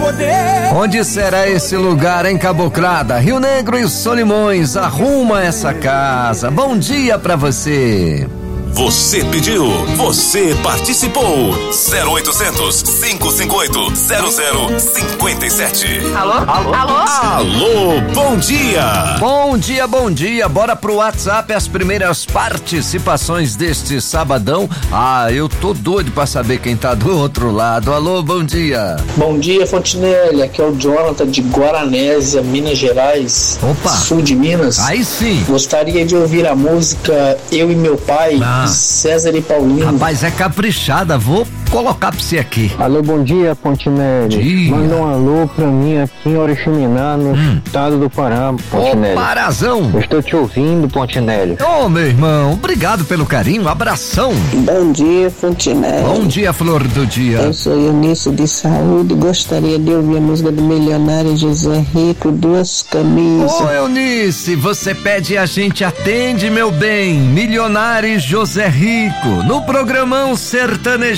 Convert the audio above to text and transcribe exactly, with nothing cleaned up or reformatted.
poder. Onde será esse lugar, hein, Caboclada? Rio Negro e Solimões, arruma essa casa. Bom dia pra você. Você pediu, você participou. zero oitocentos, cinco cinco oito, zero zero cinco sete. Alô? Alô? Alô? Alô, bom dia. Bom dia, bom dia. Bora pro WhatsApp as primeiras participações deste sabadão. Ah, eu tô doido pra saber quem tá do outro lado. Alô, bom dia. Bom dia, Fontinelli. Aqui é o Jonathan de Guaranésia, Minas Gerais. Opa. Sul de Minas. Aí sim. Gostaria de ouvir a música Eu e Meu Pai. Ah. César e Paulinho. Rapaz, é caprichada, vou colocar pra você aqui. Alô, bom dia, Pontinelli. Manda um alô pra mim aqui em Oriximiná, no hum. estado do Pará, Pontinelli. Ô, Parazão. Eu estou te ouvindo, Pontinelli. Ô, oh, meu irmão, obrigado pelo carinho, abração. Bom dia, Fontinelli. Bom dia, flor do dia. Eu sou Eunice de Saúde, gostaria de ouvir a música do milionário José Rico, Duas Camisas. Ô, Eunice, você pede e a gente atende, meu bem. Milionário José Rico, no programão Sertanejo